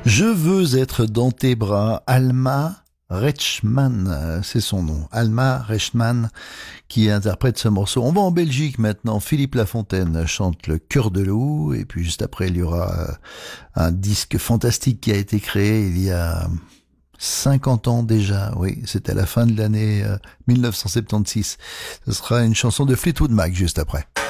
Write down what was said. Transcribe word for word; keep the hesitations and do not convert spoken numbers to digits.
Je veux être dans tes bras, Alma Reichmann, euh, c'est son nom, Alma Reichmann, qui interprète ce morceau. On va en Belgique maintenant. Philippe Lafontaine chante Le Cœur de loup, et puis juste après il y aura euh, un disque fantastique qui a été créé il y a cinquante ans déjà. Oui, c'était à la fin de l'année euh, mille neuf cent soixante-seize. Ce sera une chanson de Fleetwood Mac juste après.